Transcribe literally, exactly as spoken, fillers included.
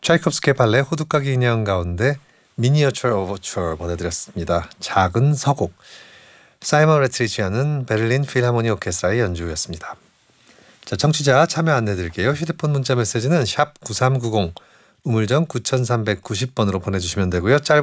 차이콥스키의 발레 호두까기 인형 가운데 미니어처 오버처 보내드렸습니다. 작은 서곡. 사이먼 레트리치아는 베를린 필하모니 오케스트라의 연주였습니다. 자, 청취자 참여 안내드릴게요. 휴대폰 문자 메시지는 샵 구삼구공 우물정 구삼구공 번으로 보내주시면 되고요. 짧은